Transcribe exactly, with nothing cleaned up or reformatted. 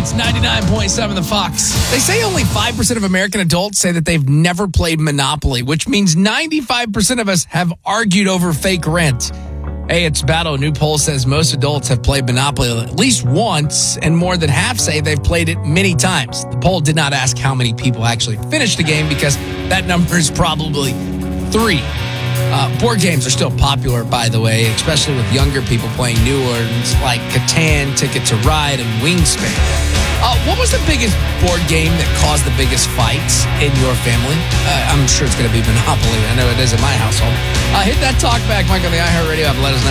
It's ninety-nine point seven The Fox. They say only five percent of American adults say that they've never played Monopoly, which means ninety-five percent of us have argued over fake rent. Hey, it's Battle. A new poll says most adults have played Monopoly at least once, and more than half say they've played it many times. The poll did not ask how many people actually finished the game because that number is probably three. Uh, board games are still popular, by the way, especially with younger people playing new ones like Catan, Ticket to Ride, and Wingspan. Uh, what was the biggest board game that caused the biggest fights in your family? Uh, I'm sure it's going to be Monopoly. I know it is in my household. Uh, hit that talk back, Mike, on the iHeartRadio app. Let us know.